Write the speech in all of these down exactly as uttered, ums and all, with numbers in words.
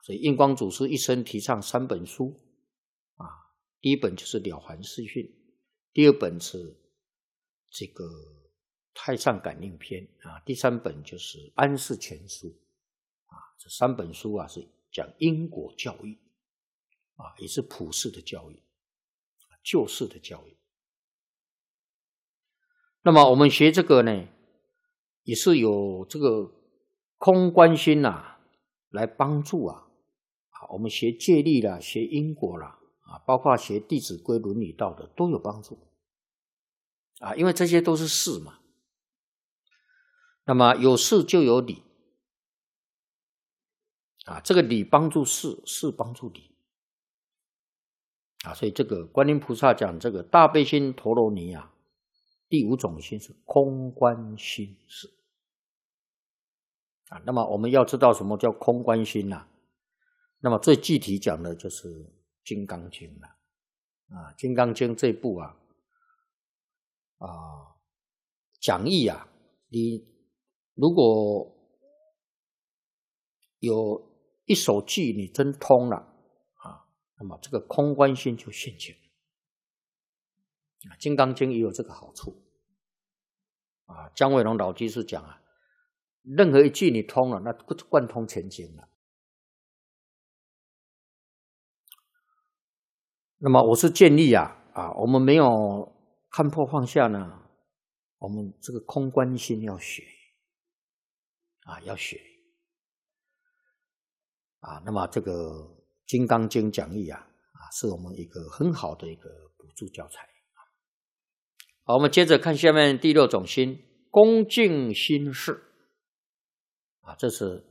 所以印光祖师一生提倡三本书啊，第一本就是《了凡四训》，第二本是这个《太上感应篇》啊，第三本就是《安世全书》啊。这三本书啊是讲因果教育啊，也是普世的教育，救世的教育。那么我们学这个呢，也是有这个空观心啊来帮助啊。啊我们学戒律啦，学因果啦，啊，包括学《弟子规》《伦理道德》都有帮助啊，因为这些都是事嘛。那么有事就有理啊，这个理帮助事，事帮助理啊，所以这个观音菩萨讲这个大悲心陀罗尼啊，第五种心是空观心事啊。那么我们要知道什么叫空观心啊，那么最具体讲的就是《金刚经》了啊，《金刚经》这部啊啊讲义啊，你如果有一首句你真通了啊，那么这个空观心就现前了。《金刚经》也有这个好处啊。姜伟龙老居士讲啊，任何一句你通了，那贯通全经了。那么我是建议啊啊，我们没有看破放下呢，我们这个空观心要学啊，要学啊。那么这个《金刚经》讲义啊啊，是我们一个很好的一个补助教材。好，我们接着看下面第六种心，恭敬心事啊，这是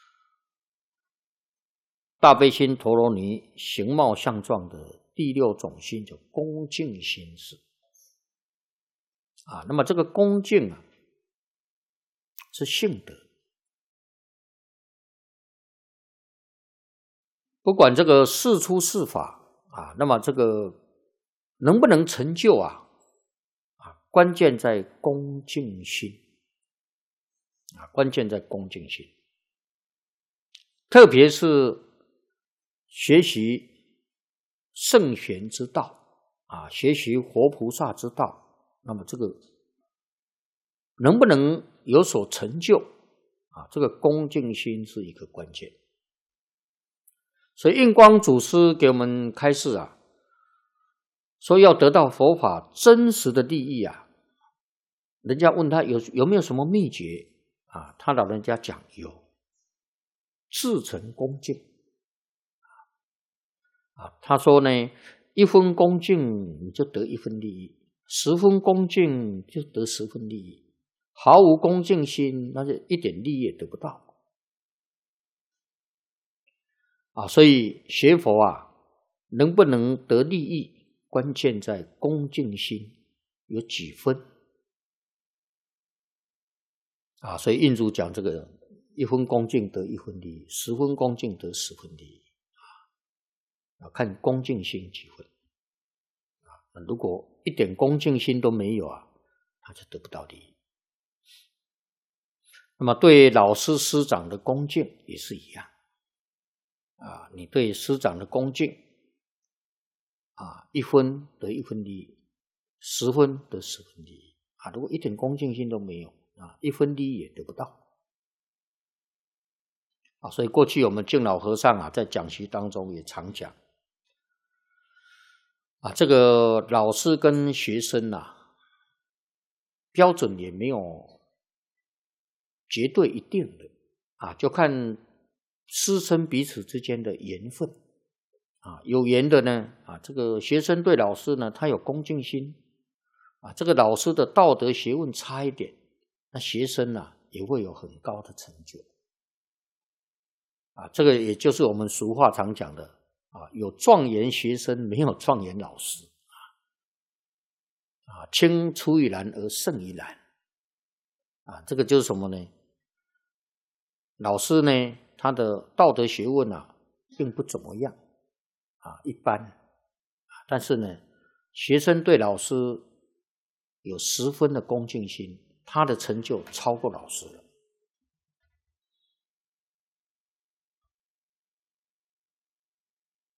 大悲心陀罗尼形貌相状的第六种心，就恭敬心事啊。那么这个恭敬啊，是性德，不管这个事出事法啊，那么这个能不能成就啊，啊，关键在恭敬心啊，关键在恭敬心，特别是学习圣贤之道啊，学习活菩萨之道，那么这个能不能有所成就啊？这个恭敬心是一个关键。所以印光祖师给我们开示啊，说要得到佛法真实的利益啊，人家问他有有没有什么秘诀啊？他老人家讲有，至诚恭敬啊。他说呢，一分恭敬你就得一分利益，十分恭敬就得十分利益，毫无恭敬心，那就一点利益也得不到啊。所以学佛啊，能不能得利益，关键在恭敬心有几分啊。所以印祖讲这个一分恭敬得一分利益，十分恭敬得十分利益啊，看恭敬心几分啊。如果一点恭敬心都没有啊，他就得不到利益。那么对老师师长的恭敬也是一样啊，你对师长的恭敬啊，一分得一分利益，十分得十分利益啊。如果一点恭敬心都没有啊，一分利益也得不到啊。所以过去我们敬老和尚啊，在讲习当中也常讲啊，这个老师跟学生啊，标准也没有绝对一定的啊，就看师生彼此之间的缘分啊。有缘的呢啊，这个学生对老师呢，他有恭敬心啊，这个老师的道德学问差一点，那学生啊也会有很高的成就啊。这个也就是我们俗话常讲的啊，有状元学生，没有状元老师啊，青出于蓝而胜于蓝啊。这个就是什么呢？老师呢，他的道德学问啊，并不怎么样啊，一般。但是呢，学生对老师有十分的恭敬心，他的成就超过老师了。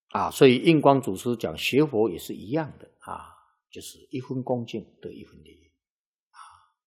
啊，所以印光祖师讲学佛也是一样的啊，就是一分恭敬得一分利益啊。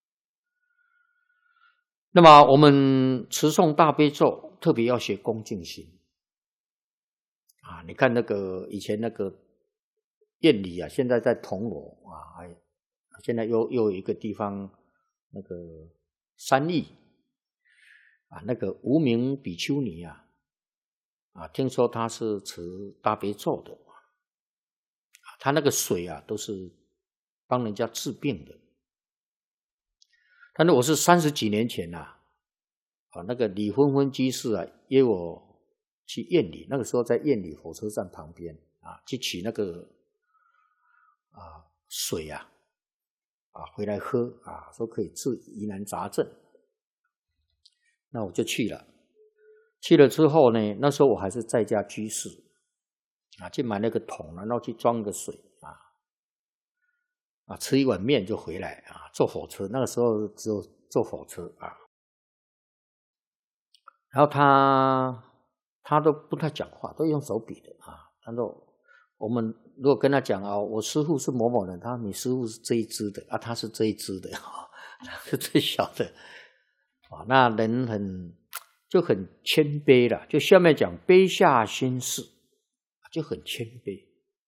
那么我们持诵大悲咒，特别要学恭敬心啊。你看那个以前那个燕里啊，现在在铜锣啊，现在又又有一个地方那个三义啊，那个无名比丘尼啊。啊，听说他是持大悲咒的，他那个水啊都是帮人家治病的。但是我是三十几年前呐、啊，啊，那个李芬芬居士啊约我去燕里，那个时候在燕里火车站旁边啊，去取那个啊水啊啊回来喝啊，说可以治疑难杂症，那我就去了。去了之后呢，那时候我还是在家居士啊，去买那个桶，然后去装个水啊，啊，吃一碗面就回来啊，坐火车，那个时候只有坐火车啊。然后他他都不太讲话，都用手比的啊。然后我们如果跟他讲啊，我师父是某某人，他你师父是这一支的啊，他是这一支的啊，是最小的啊，那人很。就很谦卑了，就下面讲卑下心事，就很谦卑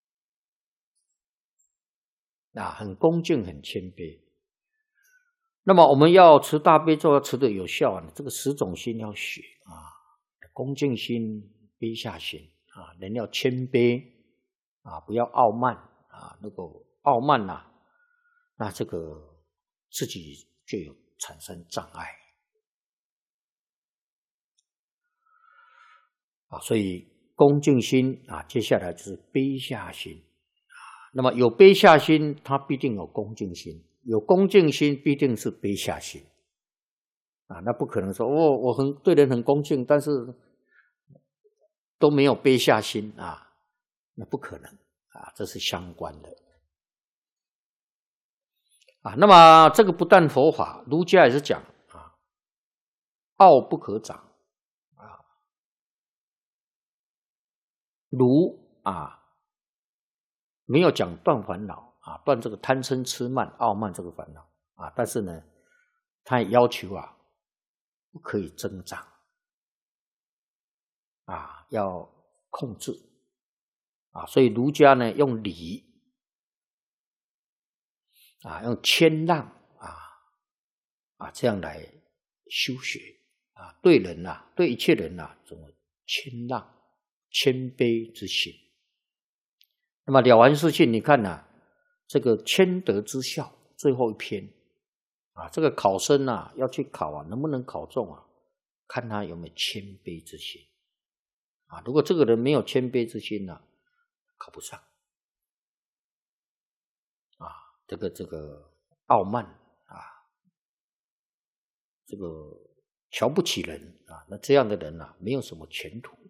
啊，很恭敬，很谦卑。那么我们要持大悲咒，要持得有效，这个十种心要学啊，恭敬心、卑下心啊，人要谦卑啊，不要傲慢啊，那个傲慢呐、啊，那这个自己就有产生障碍。啊，所以恭敬心啊，接下来就是卑下心啊。那么有卑下心，它必定有恭敬心；有恭敬心，必定是卑下心啊。那不可能说哦，我很对人很恭敬，但是都没有卑下心啊，那不可能啊，这是相关的啊。那么这个不但佛法，儒家也是讲啊，傲不可长。儒啊，没有讲断烦恼啊，断这个贪嗔痴慢傲慢这个烦恼啊，但是呢，他也要求啊，不可以增长啊，要控制啊，所以儒家呢用礼啊，用谦让啊啊这样来修学啊，对人呐、啊，对一切人呐、啊，这种谦让。谦卑之心，那么了完事情，你看呐、啊，这个谦德之孝最后一篇啊，这个考生啊要去考啊，能不能考中啊？看他有没有谦卑之心啊。如果这个人没有谦卑之心呢、啊，考不上啊。这个这个傲慢啊，这个瞧不起人啊，那这样的人啊，没有什么前途。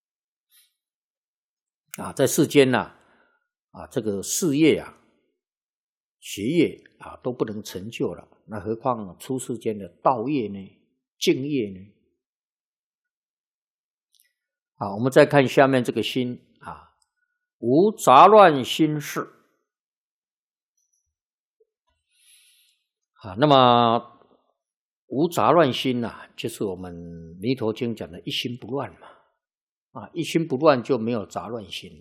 啊，在世间呢、啊，啊，这个事业啊、学业啊都不能成就了，那何况出世间的道业呢、敬业呢？啊，我们再看下面这个心啊，无杂乱心事啊，那么无杂乱心呐、啊，就是我们弥陀经讲的一心不乱嘛。啊，一心不乱就没有杂乱心了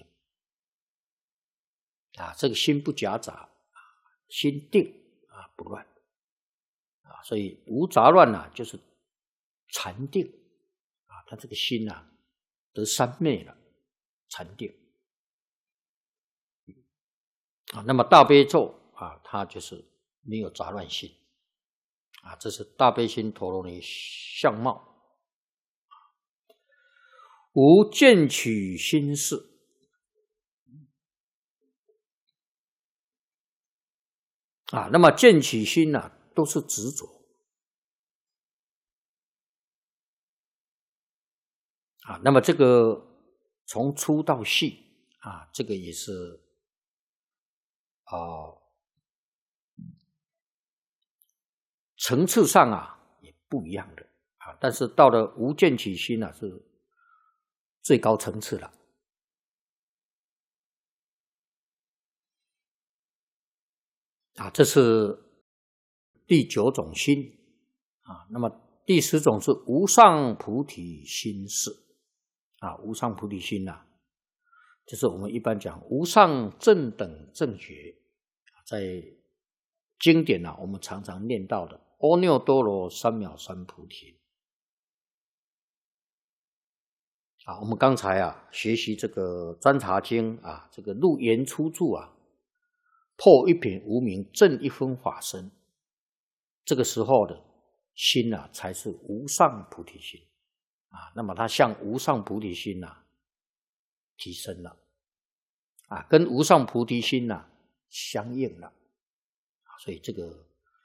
啊！这个心不夹杂，心定啊，不乱啊，所以无杂乱呐、啊，就是禅定啊，他这个心呐、啊、得三昧了，禅定啊。那么大悲咒啊，它就是没有杂乱心啊，这是大悲心陀罗尼相貌。无见取心事啊，那么见取心呢、啊，都是执着啊。那么这个从粗到细啊，这个也是啊，层次上啊也不一样的啊。但是到了无见取心呢、啊，是最高层次了啊，这是第九种心啊。那么第十种是无上菩提心事啊，无上菩提心啊，就是我们一般讲无上正等正觉，在经典啊，我们常常念到的阿耨多罗三藐三菩提啊。我们刚才啊学习这个观察经啊，这个入言出注啊，破一品无明，正一分法身，这个时候的心啊，才是无上菩提心啊。那么它向无上菩提心啊提升了啊，跟无上菩提心啊相应了。所以这个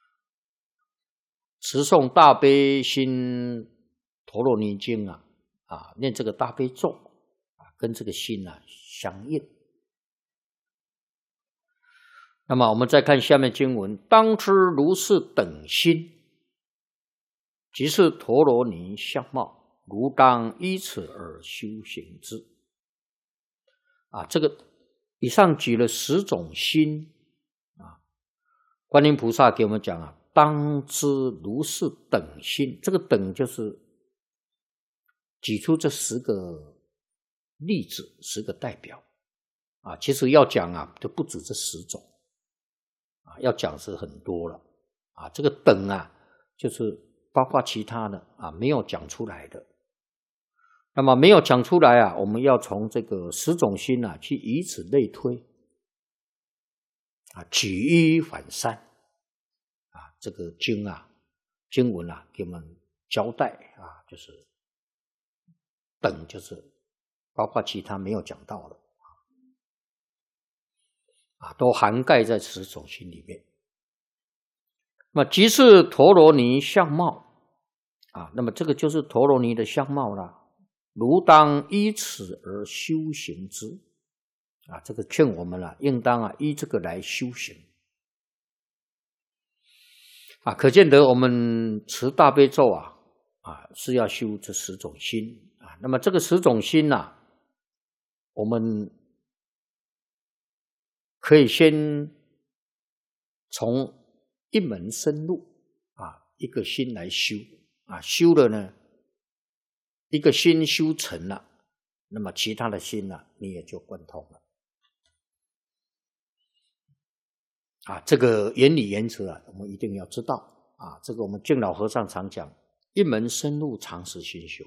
持诵大悲心陀罗尼经啊，啊，念这个大悲咒啊，跟这个心啊相应。那么我们再看下面经文，当知如是等心，即是陀罗尼相貌，如当依此而修行之。啊，这个以上举了十种心啊，观音菩萨给我们讲啊，当知如是等心，这个等就是举出这十个例子，十个代表啊。其实要讲啊，就不止这十种啊，要讲是很多了啊。这个等啊，就是包括其他的啊，没有讲出来的。那么没有讲出来啊，我们要从这个十种心啊，去以此类推啊，举一反三啊。这个经啊，经文啊，给我们交代啊，就是等，就是包括其他没有讲到的啊，都涵盖在十种心里面。那么即是陀罗尼相貌啊，那么这个就是陀罗尼的相貌啦。如当依此而修行之啊，这个劝我们了、啊，应当啊依这个来修行啊。可见得我们持大悲咒啊啊是要修这十种心啊。那么这个十种心呐、啊，我们可以先从一门深入啊，一个心来修啊，修了呢。一个心修成了，那么其他的心呢、啊，你也就贯通了。啊，这个原理原则啊，我们一定要知道啊。这个我们净老和尚常讲，一门深入，长时熏修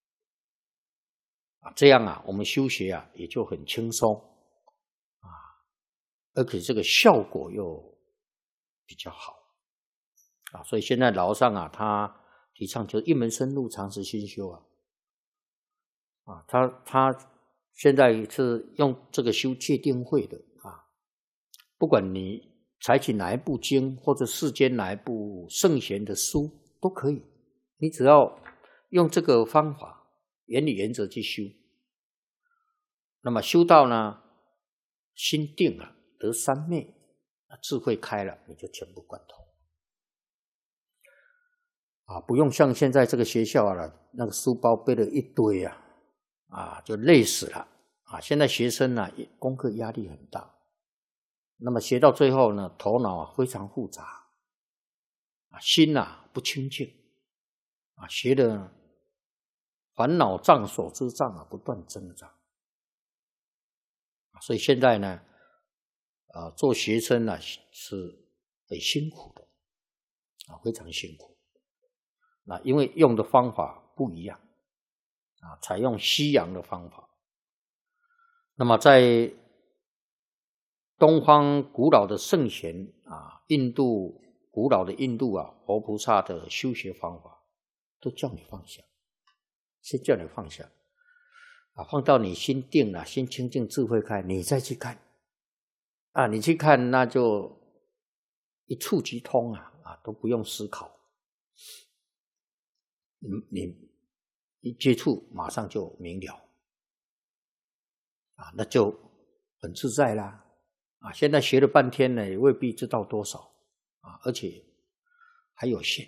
啊，这样啊，我们修学啊也就很轻松啊，而且这个效果又比较好啊。所以现在老和尚啊，他提倡就是一门深入，长时熏修啊。啊，他他现在是用这个修戒定慧的啊，不管你采取哪一部经或者世间哪一部圣贤的书都可以，你只要用这个方法原理原则去修，那么修到呢心定了，得三昧，智慧开了，你就全部贯通啊，不用像现在这个学校啊，那个书包背了一堆啊。啊，就累死了啊！现在学生呢、啊，功课压力很大，那么学到最后呢，头脑啊非常复杂，啊，心啊不清净，啊，学的烦恼障、所知障啊不断增长，所以现在呢，啊，做学生呢、啊、是很辛苦的，啊，非常辛苦。那因为用的方法不一样。啊，采用西洋的方法。那么在东方古老的圣贤啊，印度古老的印度啊，活菩萨的修学方法，都叫你放下，先叫你放下啊，放到你心定了，心清净，智慧开，你再去看啊，你去看那就一触即通啊，啊，都不用思考，你你。一接触马上就明了啊，那就很自在啦啊！现在学了半天呢，也未必知道多少啊，而且还有限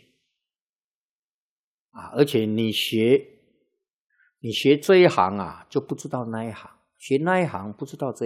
啊，而且你学你学这一行啊，就不知道那一行；学那一行不知道这一行。